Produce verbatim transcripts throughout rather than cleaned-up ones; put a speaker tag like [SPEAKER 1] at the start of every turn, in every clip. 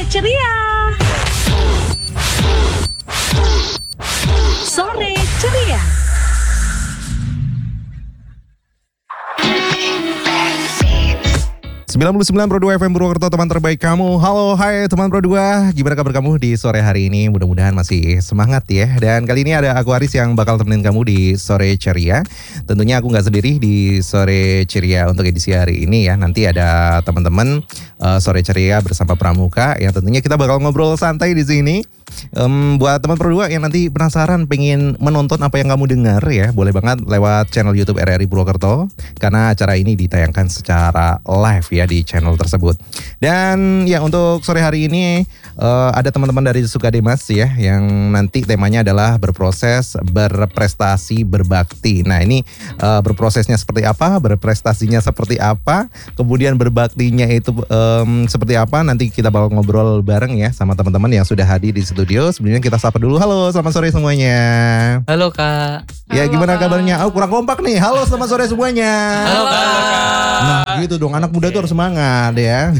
[SPEAKER 1] ceria. Sore ceria.
[SPEAKER 2] sembilan puluh sembilan koma dua F M Purwokerto, teman terbaik kamu. Halo, hai teman Pro dua. Gimana kabar kamu di sore hari ini? Mudah-mudahan masih semangat ya. Dan kali ini ada aku Aris yang bakal temenin kamu di Sore Ceria. Tentunya aku gak sendiri di Sore Ceria untuk edisi hari ini ya. Nanti ada teman-teman uh, Sore Ceria bersama Pramuka yang tentunya kita bakal ngobrol santai di sini. Um, buat teman Pro dua yang nanti penasaran pengen menonton apa yang kamu dengar ya, boleh banget lewat channel YouTube R R I Purwokerto karena acara ini ditayangkan secara live ya di channel tersebut. Dan ya untuk sore hari ini uh, ada teman-teman dari Sukademas ya yang nanti temanya adalah berproses, berprestasi, berbakti. Nah ini uh, berprosesnya seperti apa, berprestasinya seperti apa, kemudian berbaktinya itu um, seperti apa, nanti kita bakal ngobrol bareng ya sama teman-teman yang sudah hadir di studio. Sebelumnya kita sapa dulu. Halo, selamat sore semuanya.
[SPEAKER 3] Halo Kak.
[SPEAKER 2] Ya
[SPEAKER 3] Halo,
[SPEAKER 2] gimana
[SPEAKER 3] Kak.
[SPEAKER 2] kabarnya? Oh kurang kompak nih. Halo, selamat sore semuanya.
[SPEAKER 3] Halo Kak.
[SPEAKER 2] Nah gitu dong, anak muda tuh harus semangat ya.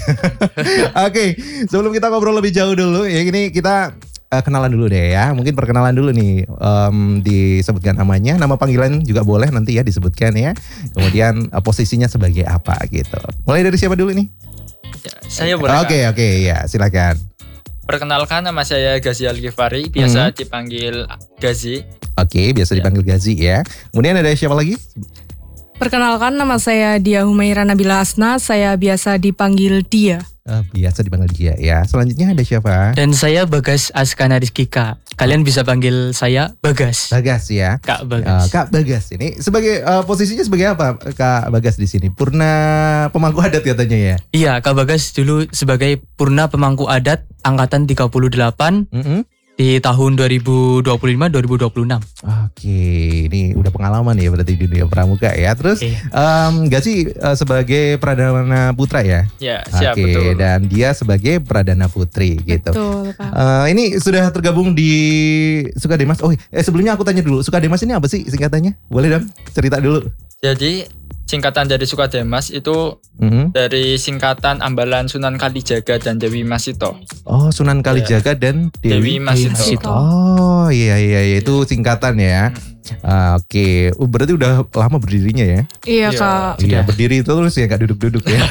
[SPEAKER 2] Oke, sebelum kita ngobrol lebih jauh dulu ya, ini kita uh, kenalan dulu deh ya. Mungkin perkenalan dulu nih, um, disebutkan namanya, nama panggilan juga boleh nanti ya disebutkan ya. Kemudian uh, posisinya sebagai apa gitu. Mulai dari siapa dulu nih?
[SPEAKER 3] Ya, saya boleh.
[SPEAKER 2] Oke oke ya silakan.
[SPEAKER 3] Perkenalkan, nama saya Gazi Al-Ghifari, biasa
[SPEAKER 2] Hmm.
[SPEAKER 3] dipanggil Gazi.
[SPEAKER 2] Oke, biasa
[SPEAKER 3] Ya.
[SPEAKER 2] dipanggil Gazi ya. Kemudian ada siapa lagi?
[SPEAKER 4] Perkenalkan, nama saya Dia Humaira Nabila Asna, saya biasa dipanggil Dia.
[SPEAKER 2] Uh, biasa dipanggil dia ya. Selanjutnya ada siapa?
[SPEAKER 5] Dan saya Bagas Askana Rizkika. Kalian bisa panggil saya Bagas.
[SPEAKER 2] Bagas ya.
[SPEAKER 5] Kak
[SPEAKER 2] Uh,
[SPEAKER 5] Bagas.
[SPEAKER 2] Kak Bagas ini sebagai uh, posisinya sebagai apa Kak Bagas di sini? Purna pemangku adat katanya ya.
[SPEAKER 5] Iya, Kak Bagas dulu sebagai Purna Pemangku Adat Angkatan tiga puluh delapan
[SPEAKER 2] Mm-hmm.
[SPEAKER 5] di tahun dua ribu dua puluh lima dua ribu dua puluh enam.
[SPEAKER 2] Oke, ini udah pengalaman ya berarti di dunia pramuka ya. Terus
[SPEAKER 5] Oke.
[SPEAKER 2] um, Gazi uh, sebagai Pradana Putra ya.
[SPEAKER 3] Ya, siap,
[SPEAKER 2] Oke,
[SPEAKER 3] betul.
[SPEAKER 2] dan dia sebagai Pradana Putri gitu.
[SPEAKER 4] Betul, Kak.
[SPEAKER 2] Uh, ini sudah tergabung di Sukademas. Oh, eh sebelumnya aku tanya dulu, Sukademas ini apa sih singkatannya? Boleh dong cerita dulu.
[SPEAKER 3] Jadi singkatan dari Sukademas itu
[SPEAKER 2] Mhm.
[SPEAKER 3] dari singkatan Ambalan Sunan Kalijaga dan Dewi Masito.
[SPEAKER 2] Oh, Sunan Kalijaga dan
[SPEAKER 3] Dewi
[SPEAKER 2] Dewi.
[SPEAKER 3] Masito.
[SPEAKER 4] Masito.
[SPEAKER 2] Oh, iya iya iya itu singkatan ya. Ah, Oke, oh, berarti udah lama berdirinya ya?
[SPEAKER 4] Iya,
[SPEAKER 3] Iya.
[SPEAKER 4] Kak.
[SPEAKER 2] Iya,
[SPEAKER 5] Sudah.
[SPEAKER 2] berdiri itu terus ya nggak duduk-duduk ya.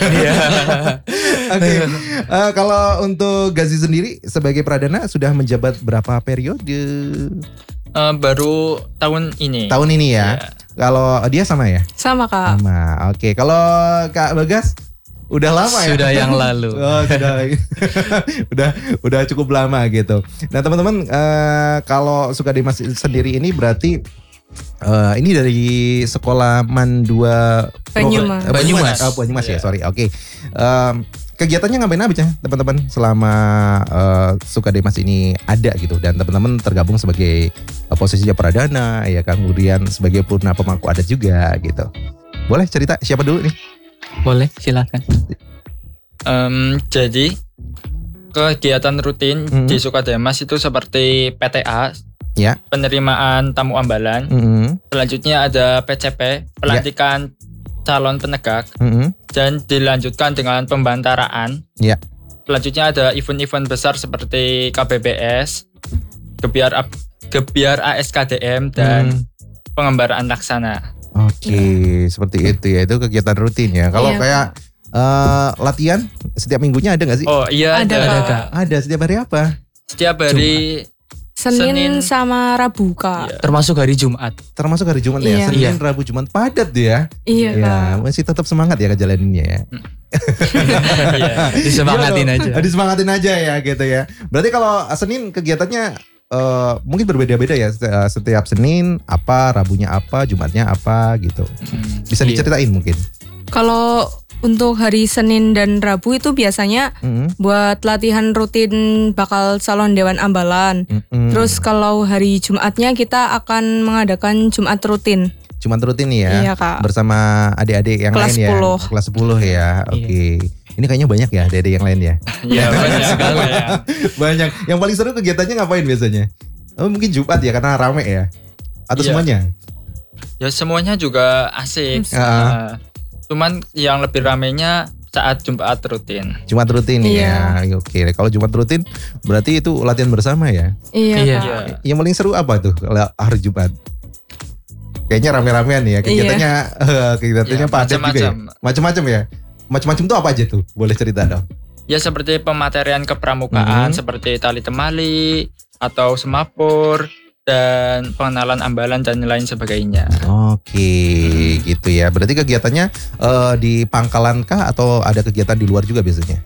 [SPEAKER 2] Oke, eh, kalau untuk Gazi sendiri sebagai Pradana sudah menjabat berapa periode?
[SPEAKER 3] Eh, baru tahun ini.
[SPEAKER 2] Tahun ini ya.
[SPEAKER 3] Ya.
[SPEAKER 2] Kalau dia sama ya?
[SPEAKER 4] Sama, Kak.
[SPEAKER 2] Sama. Oke, kalau Kak Bagas udah lama ya?
[SPEAKER 5] Sudah yang lalu.
[SPEAKER 2] Oh, sudah, udah, udah cukup lama gitu. Nah teman-teman, eh, kalau Sukademas sendiri ini berarti eh, ini dari sekolah Mandua
[SPEAKER 4] Banyumas.
[SPEAKER 2] Eh, Banyumas,
[SPEAKER 3] Banyumas.
[SPEAKER 2] oh, Banyumas ya,
[SPEAKER 3] Iya.
[SPEAKER 2] sorry. Oke, Em, kegiatannya ngapain aja teman-teman selama eh, Sukademas ini ada gitu dan teman-teman tergabung sebagai eh, posisinya Pradana ya kan, kemudian sebagai Purna Pemangku Adat juga gitu. Boleh cerita siapa dulu nih?
[SPEAKER 5] Boleh, silakan.
[SPEAKER 3] Em, jadi kegiatan rutin
[SPEAKER 2] Mhm.
[SPEAKER 3] di Sukademas itu seperti P T A,
[SPEAKER 2] Ya.
[SPEAKER 3] penerimaan tamu ambalan.
[SPEAKER 2] Mhm,
[SPEAKER 3] Selanjutnya ada P C P, pelantikan calon penegak,
[SPEAKER 2] mhm.
[SPEAKER 3] dan dilanjutkan dengan pembantaraan.
[SPEAKER 2] Ya.
[SPEAKER 3] Selanjutnya ada event-event besar seperti K B B S, Gebiar A- Gebiar A S K D M, dan
[SPEAKER 2] Hmm.
[SPEAKER 3] pengembaraan laksana.
[SPEAKER 2] Oke, seperti itu ya. Itu kegiatan rutin ya. Kalau
[SPEAKER 4] Iya,
[SPEAKER 2] kayak eh, latihan setiap minggunya ada nggak sih?
[SPEAKER 3] Oh iya,
[SPEAKER 4] Ada,
[SPEAKER 3] ada,
[SPEAKER 5] Ada
[SPEAKER 4] Kak.
[SPEAKER 5] Kak.
[SPEAKER 2] Ada setiap hari apa?
[SPEAKER 3] Setiap hari
[SPEAKER 4] Senin,
[SPEAKER 3] Senin.
[SPEAKER 4] sama Rabu, Kak.
[SPEAKER 3] Iya.
[SPEAKER 5] Termasuk hari Jumat.
[SPEAKER 2] Termasuk hari Jumat ya.
[SPEAKER 4] Iya.
[SPEAKER 2] Senin,
[SPEAKER 5] Iya.
[SPEAKER 2] Rabu, Jumat padat ya.
[SPEAKER 4] Iya,
[SPEAKER 2] Ya,
[SPEAKER 4] Kak.
[SPEAKER 2] masih tetap semangat ya ngejalaninnya ya.
[SPEAKER 3] Iya.
[SPEAKER 5] Disemangatin
[SPEAKER 2] Iya
[SPEAKER 5] aja.
[SPEAKER 2] dong. Disemangatin aja ya gitu ya. Berarti kalau Senin kegiatannya eh, mungkin berbeda-beda ya. Setiap Senin apa, Rabunya apa, Jumatnya apa gitu.
[SPEAKER 3] Hmm.
[SPEAKER 2] Bisa
[SPEAKER 5] Iya.
[SPEAKER 2] diceritain mungkin.
[SPEAKER 4] Kalau untuk hari Senin dan Rabu itu biasanya
[SPEAKER 2] Mhm,
[SPEAKER 4] buat latihan rutin bakal calon Dewan Ambalan.
[SPEAKER 2] mhm.
[SPEAKER 4] Terus kalau hari Jumatnya kita akan mengadakan Jumat rutin.
[SPEAKER 2] Jumat rutin nih ya.
[SPEAKER 4] Iya, Kak.
[SPEAKER 2] Bersama adik-adik yang
[SPEAKER 4] Kelas
[SPEAKER 2] lain ya.
[SPEAKER 4] sepuluh.
[SPEAKER 2] Kelas sepuluh ya. Oke. Ini kayaknya banyak ya adik-adik yang lain ya.
[SPEAKER 3] Iya, banyak sekali ya.
[SPEAKER 2] Banyak. Yang paling seru kegiatannya ngapain biasanya? Oh, mungkin Jumat ya karena rame ya. Atau
[SPEAKER 3] Iya.
[SPEAKER 2] semuanya?
[SPEAKER 3] Ya semuanya juga asik.
[SPEAKER 2] Ah.
[SPEAKER 3] Nah, cuman yang lebih ramenya saat Jumat rutin.
[SPEAKER 2] Jumat rutin
[SPEAKER 4] Iya.
[SPEAKER 2] ya. Oke, kalau Jumat rutin berarti itu latihan bersama ya.
[SPEAKER 4] Iya,
[SPEAKER 5] Iya.
[SPEAKER 4] Kak.
[SPEAKER 3] Iya.
[SPEAKER 2] Yang paling seru apa tuh kalau hari Jumat? Kayaknya rame-ramean ya kegiatannya. eh, kegiatannya
[SPEAKER 3] Iya,
[SPEAKER 2] padat juga ya.
[SPEAKER 3] macam-macam.
[SPEAKER 2] Macam-macam ya. Macam-macam tuh apa aja tuh? Boleh cerita dong.
[SPEAKER 3] Ya seperti pematerian kepramukaan
[SPEAKER 2] Mhm.
[SPEAKER 3] seperti tali temali atau semapur dan pengenalan ambalan dan lain sebagainya.
[SPEAKER 2] Oke, gitu ya. Berarti kegiatannya eh, di pangkalan kah atau ada kegiatan di luar juga biasanya?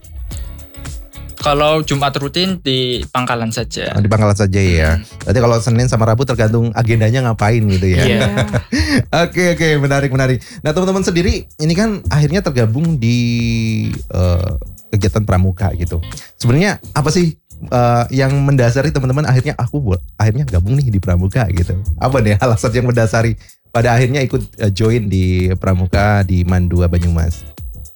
[SPEAKER 3] Kalau Jumat rutin di pangkalan saja.
[SPEAKER 2] Di pangkalan saja ya. Berarti kalau Senin sama Rabu tergantung agendanya ngapain gitu ya.
[SPEAKER 5] Iya.
[SPEAKER 2] Oke oke, menarik menarik. Nah teman-teman sendiri ini kan akhirnya tergabung di eh, kegiatan pramuka gitu. Sebenarnya apa sih eh, yang mendasari teman-teman akhirnya aku bu- akhirnya gabung nih di pramuka gitu? Apa nih alasan yang mendasari pada akhirnya ikut eh, join di pramuka di Mandua Banyumas?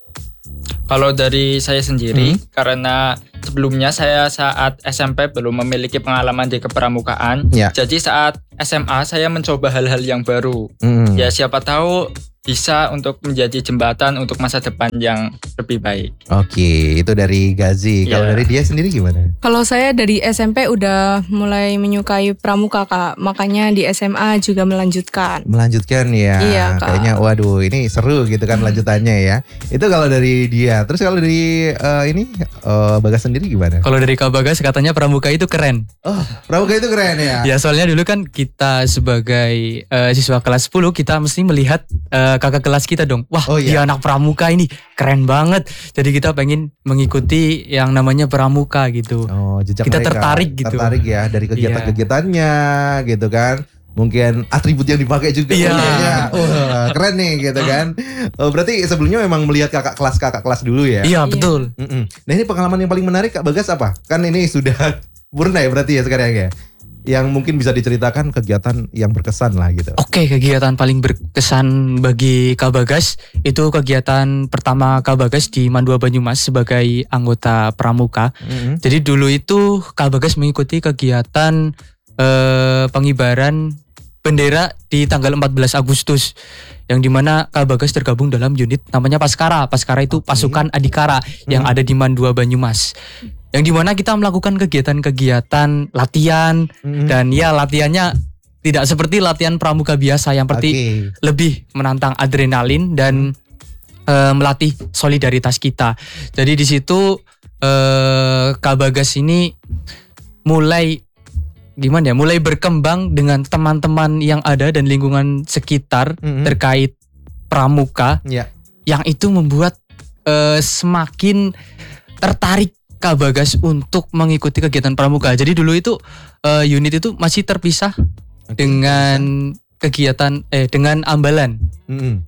[SPEAKER 3] Kalau dari saya sendiri, karena sebelumnya saya saat S M P belum memiliki pengalaman di kepramukaan.
[SPEAKER 2] Ya.
[SPEAKER 3] Jadi saat S M A saya mencoba hal-hal yang baru.
[SPEAKER 2] Hmm.
[SPEAKER 3] Ya siapa tahu bisa untuk menjadi jembatan untuk masa depan yang lebih baik.
[SPEAKER 2] Oke, itu dari Gazi. Kalau
[SPEAKER 3] Iya.
[SPEAKER 2] dari dia sendiri gimana?
[SPEAKER 4] Kalau saya dari S M P udah mulai menyukai pramuka, Kak. Makanya di S M A juga melanjutkan.
[SPEAKER 2] Melanjutkan ya.
[SPEAKER 4] Iya, Kak.
[SPEAKER 2] Kayaknya waduh ini seru gitu kan lanjutannya ya. Itu kalau dari dia. Terus kalau dari eh, ini eh, Bagas sendiri gimana?
[SPEAKER 5] Kalau dari Kak Bagas katanya pramuka itu keren.
[SPEAKER 2] Oh, pramuka itu keren ya.
[SPEAKER 5] Ya soalnya dulu kan kita sebagai eh, siswa kelas sepuluh kita mesti melihat eh, kakak kelas kita dong. Wah,
[SPEAKER 2] Oh, iya.
[SPEAKER 5] dia anak pramuka ini keren banget. Jadi kita pengen mengikuti yang namanya pramuka gitu.
[SPEAKER 2] Oh, jejak
[SPEAKER 5] Kita
[SPEAKER 2] mereka.
[SPEAKER 5] tertarik gitu.
[SPEAKER 2] Tertarik ya dari kegiatan-kegiatannya gitu kan. Mungkin atribut yang dipakai juga.
[SPEAKER 5] Iya.
[SPEAKER 2] Oh, kayaknya, wah, keren nih gitu kan. Oh, berarti sebelumnya memang melihat kakak kelas kakak kelas dulu ya.
[SPEAKER 5] Iya betul.
[SPEAKER 2] Mm-mm. Nah ini pengalaman yang paling menarik Kak Bagas apa? Kan ini sudah purna ya berarti ya sekarang ya. Yang mungkin bisa diceritakan kegiatan yang berkesan lah gitu.
[SPEAKER 5] Oke, kegiatan paling berkesan bagi Kak Bagas itu kegiatan pertama Kak Bagas di Mandua Banyumas sebagai anggota pramuka.
[SPEAKER 2] Mm-mm.
[SPEAKER 5] Jadi dulu itu Kak Bagas mengikuti kegiatan eh, pengibaran bendera di tanggal empat belas Agustus. Yang dimana Kak Bagas tergabung dalam unit namanya Paskara. Paskara itu
[SPEAKER 2] Oke.
[SPEAKER 5] pasukan Adikara yang
[SPEAKER 2] Hmm.
[SPEAKER 5] ada di Mandua Banyumas. Yang dimana kita melakukan kegiatan-kegiatan latihan.
[SPEAKER 2] Mm-mm.
[SPEAKER 5] Dan ya latihannya tidak seperti latihan pramuka biasa yang seperti
[SPEAKER 2] Oke.
[SPEAKER 5] lebih menantang adrenalin dan eh, melatih solidaritas kita. Jadi di situ eh, Kak Bagas ini mulai gimana ya, mulai berkembang dengan teman-teman yang ada dan lingkungan sekitar
[SPEAKER 2] Mm-mm.
[SPEAKER 5] terkait pramuka
[SPEAKER 2] Ya.
[SPEAKER 5] yang itu membuat eh, semakin tertarik Kak Bagas untuk mengikuti kegiatan pramuka. Jadi dulu itu eh, unit itu masih terpisah
[SPEAKER 2] Oke,
[SPEAKER 5] dengan kegiatan eh dengan ambalan.
[SPEAKER 2] Mm-mm.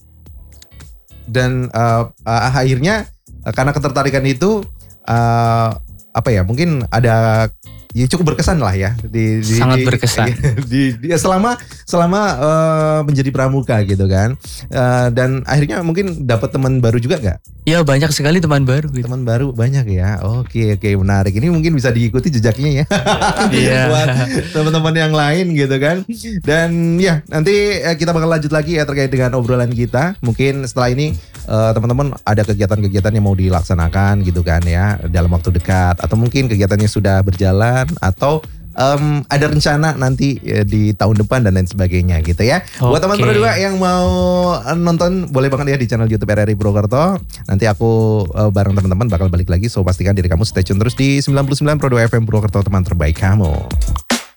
[SPEAKER 2] Dan uh, uh, akhirnya uh, karena ketertarikan itu uh, apa ya? Mungkin ada ya cukup berkesan lah ya di, di
[SPEAKER 5] Sangat
[SPEAKER 2] di-
[SPEAKER 5] berkesan.
[SPEAKER 2] di, di- selama selama uh, menjadi pramuka gitu kan. Uh, dan akhirnya mungkin dapat teman baru juga nggak?
[SPEAKER 5] Ya banyak sekali teman baru gitu.
[SPEAKER 2] Teman baru banyak ya. Oke oke menarik. Ini mungkin bisa diikuti jejaknya ya.
[SPEAKER 5] Iya.
[SPEAKER 2] Buat teman-teman yang lain gitu kan. Dan ya nanti eh, kita bakal lanjut lagi ya terkait dengan obrolan kita. Mungkin setelah ini eh, teman-teman ada kegiatan-kegiatan yang mau dilaksanakan gitu kan ya dalam waktu dekat. Atau mungkin kegiatannya sudah berjalan atau em, ada rencana nanti eh, di tahun depan dan lain sebagainya gitu ya. Buat
[SPEAKER 5] Oke.
[SPEAKER 2] teman-teman dua yang mau eh, nonton boleh banget ya di channel YouTube R R I Purwokerto. Nanti aku eh, bareng teman-teman bakal balik lagi. So pastikan diri kamu stay tune terus di sembilan puluh sembilan Pro dua F M Purwokerto, teman terbaik kamu.